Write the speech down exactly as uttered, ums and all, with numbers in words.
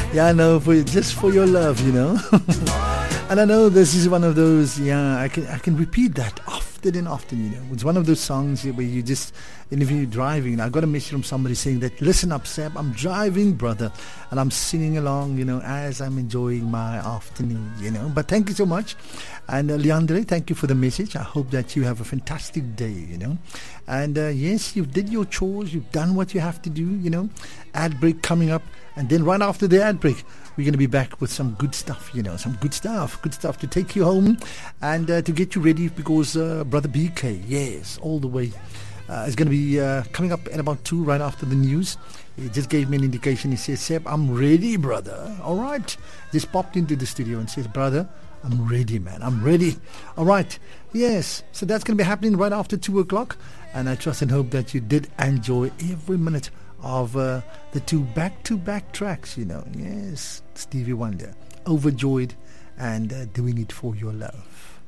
Yeah, no, for just for your love, you know. And I know this is one of those. Yeah, I can I can repeat that often and often. You know, it's one of those songs where you just, and if you're driving, I got a message from somebody saying that, listen up, Seb, I'm driving, brother, and I'm singing along, you know, as I'm enjoying my afternoon, you know. But thank you so much. And uh, Leandre, thank you for the message. I hope that you have a fantastic day, you know. And uh, yes, you did your chores. You've done what you have to do, you know. Ad break coming up. And then right after the ad break, we're going to be back with some good stuff, you know, some good stuff, good stuff to take you home and uh, to get you ready because uh, Brother B K, yes, all the way, uh, is going to be uh, coming up at about two right after the news. He just gave me an indication. He says, Seb, I'm ready, brother. All right. Just popped into the studio and says, brother, I'm ready, man. I'm ready. All right. Yes. So that's going to be happening right after two o'clock. And I trust and hope that you did enjoy every minute of uh, the two back-to-back tracks, you know. Yes, Stevie Wonder, Overjoyed and uh, Doing It For Your Love.